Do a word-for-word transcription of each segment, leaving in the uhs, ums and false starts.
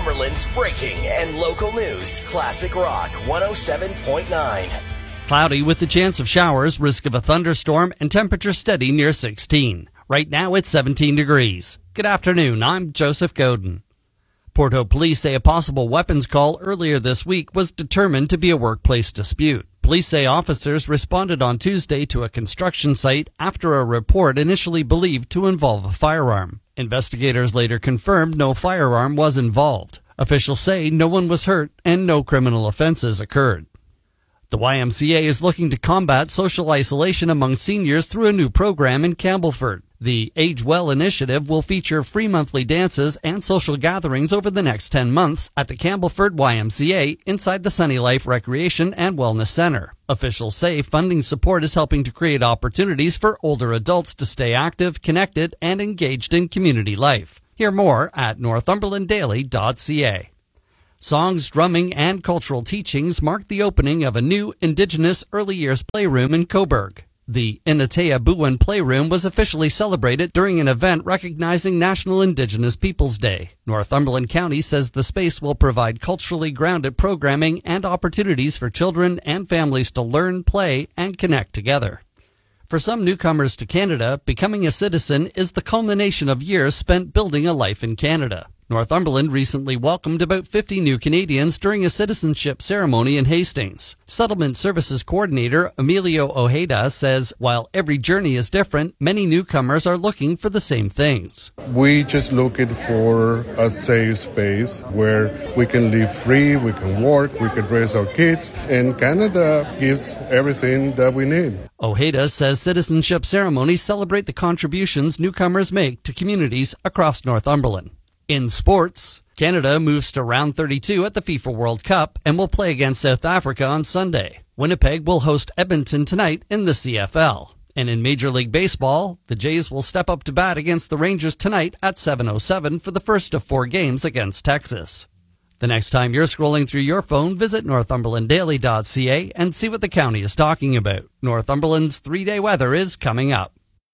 Northumberland's breaking and local news. Classic Rock one oh seven point nine. Cloudy with the chance of showers, risk of a thunderstorm, and temperature steady near sixteen. Right now it's seventeen degrees. Good afternoon, I'm Joseph Godin. Porto police say a possible weapons call earlier this week was determined to be a workplace dispute. Police say officers responded on Tuesday to a construction site after a report initially believed to involve a firearm. Investigators later confirmed no firearm was involved. Officials say no one was hurt and no criminal offenses occurred. The Y M C A is looking to combat social isolation among seniors through a new program in Campbellford. The Age Well initiative will feature free monthly dances and social gatherings over the next ten months at the Campbellford Y M C A inside the Sunny Life Recreation and Wellness Center. Officials say funding support is helping to create opportunities for older adults to stay active, connected, and engaged in community life. Hear more at northumberland daily dot c a. Songs, drumming, and cultural teachings mark the opening of a new Indigenous early years playroom in Cobourg. The Inatea Buwan Playroom was officially celebrated during an event recognizing National Indigenous Peoples Day. Northumberland County says the space will provide culturally grounded programming and opportunities for children and families to learn, play, and connect together. For some newcomers to Canada, becoming a citizen is the culmination of years spent building a life in Canada. Northumberland recently welcomed about fifty new Canadians during a citizenship ceremony in Hastings. Settlement Services Coordinator Emilio Ojeda says while every journey is different, many newcomers are looking for the same things. We just looking for a safe space where we can live free, we can work, we can raise our kids, and Canada gives everything that we need. Ojeda says citizenship ceremonies celebrate the contributions newcomers make to communities across Northumberland. In sports, Canada moves to round thirty-two at the FIFA World Cup and will play against South Africa on Sunday. Winnipeg will host Edmonton tonight in the C F L. And in Major League Baseball, the Jays will step up to bat against the Rangers tonight at seven oh seven for the first of four games against Texas. The next time you're scrolling through your phone, visit northumberland daily dot c a and see what the county is talking about. Northumberland's three-day weather is coming up.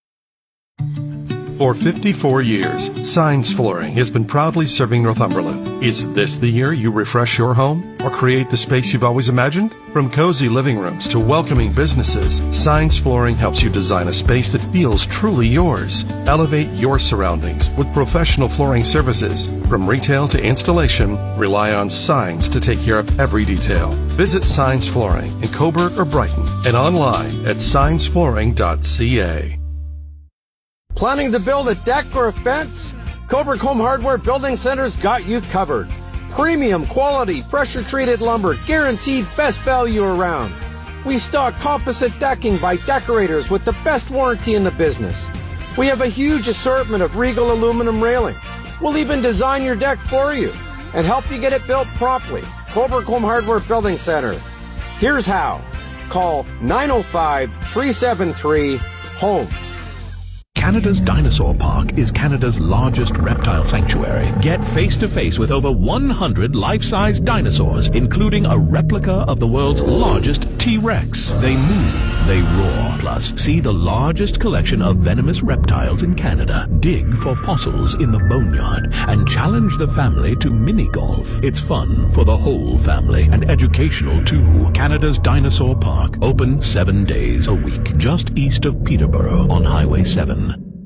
For fifty-four years, Signs Flooring has been proudly serving Northumberland. Is this the year you refresh your home or create the space you've always imagined? From cozy living rooms to welcoming businesses, Signs Flooring helps you design a space that feels truly yours. Elevate your surroundings with professional flooring services. From retail to installation, rely on Signs to take care of every detail. Visit Signs Flooring in Cobourg or Brighton and online at signs flooring dot c a. Planning to build a deck or a fence? Cobourg Home Hardware Building Center's got you covered. Premium quality, pressure-treated lumber, guaranteed best value around. We stock composite decking by Decorators with the best warranty in the business. We have a huge assortment of Regal aluminum railing. We'll even design your deck for you and help you get it built promptly. Cobourg Home Hardware Building Center. Here's how. Call nine oh five, three seven three, HOME. Canada's Dinosaur Park is Canada's largest reptile sanctuary. Get face-to-face with over one hundred life-size dinosaurs, including a replica of the world's largest T-Rex. They move, they roar. Plus, see the largest collection of venomous reptiles in Canada. Dig for fossils in the boneyard and challenge the family to mini-golf. It's fun for the whole family and educational too. Canada's Dinosaur Park, open seven days a week, just east of Peterborough on Highway seven.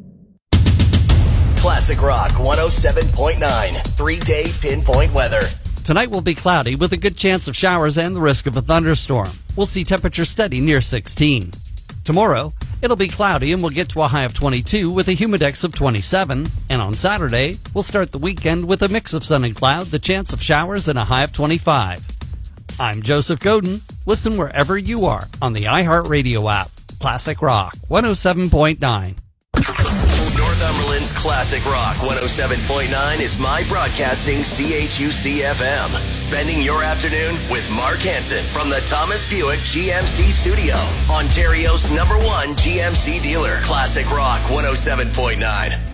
Classic Rock one oh seven point nine, three-day pinpoint weather. Tonight will be cloudy with a good chance of showers and the risk of a thunderstorm. We'll see temperature steady near sixteen. Tomorrow, it'll be cloudy and we'll get to a high of twenty-two with a humidex of twenty-seven. And on Saturday, we'll start the weekend with a mix of sun and cloud, the chance of showers, and a high of twenty-five. I'm Joseph Godin. Listen wherever you are on the iHeartRadio app. Classic Rock one oh seven point nine. Northumberland's Classic Rock one oh seven point nine is My Broadcasting C H U C F M. Spending your afternoon with Mark Hansen from the Thomas Buick G M C Studio. Ontario's number one G M C dealer. Classic Rock one oh seven point nine.